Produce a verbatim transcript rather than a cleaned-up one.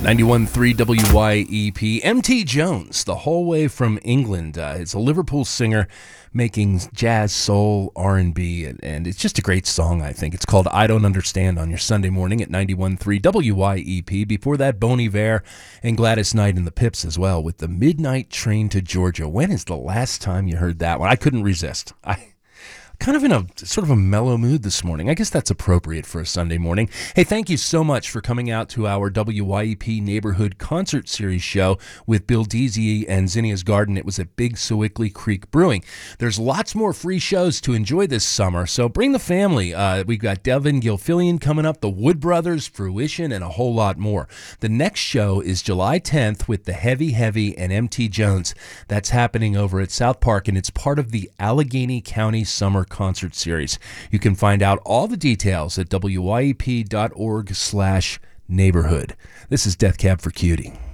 ninety-one point three W Y E P. M T Jones, the whole way from England. Uh, it's a Liverpool singer making jazz, soul, R and B, and, and it's just a great song, I think. It's called I Don't Understand on your Sunday morning at ninety-one point three W Y E P. Before that, Bon Iver and Gladys Knight and the Pips as well with the Midnight Train to Georgia. When is the last time you heard that one? I couldn't resist. I... Kind of in a sort of a mellow mood this morning. I guess that's appropriate for a Sunday morning. Hey, thank you so much for coming out to our W Y E P Neighborhood Concert Series show with Bill Deasy and Zinnia's Garden. It was at Big Sewickley Creek Brewing. There's lots more free shows to enjoy this summer, so bring the family. Uh, we've got Devin Gilfillian coming up, the Wood Brothers, Fruition, and a whole lot more. The next show is July tenth with the Heavy Heavy and M T Jones. That's happening over at South Park, and it's part of the Allegheny County Summer Concert Series. You can find out all the details at W Y E P dot org slash neighborhood. This is Death Cab for Cutie.